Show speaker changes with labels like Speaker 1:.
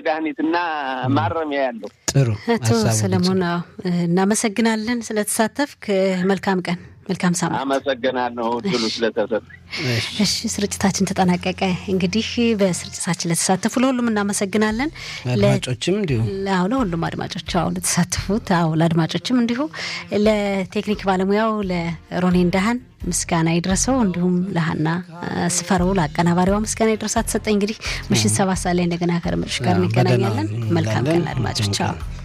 Speaker 1: መድኃኒትና ማረሚያ ያለው
Speaker 2: ጥሩ
Speaker 3: አቶ ሰለሞን እናመሰግናለን ስለተሳተፍክ መልካም ቀን መልካም ሳምንት
Speaker 1: አመሰግናለሁ ድሉ ስለተሰጠ
Speaker 3: እሺ ስርጭታችን ተጠናቀቀ እንግዲህ በስርጭታችን ለተሳተፉ ለሁሉም እናመሰግናለን
Speaker 2: ለአድማጮችም እንዲሁ
Speaker 3: ለሁሉም አድማጮች ለተሳተፉት ለአድማጮችም እንዲሁ ለቴክኒክ ባለሙያው ለሮኔን ዳሃን ምስጋና ይድረሰው እንዲሁም ለሃና ስፈረው ለአቀናባሪዋ ምስጋና ይድረሳት ሰጠኝ እንግዲህ ምሽት 7 ሰዓት ላይ እንደገና ከርምሽ ጋር እንገናኛለን መልካም ቀን አድማጮች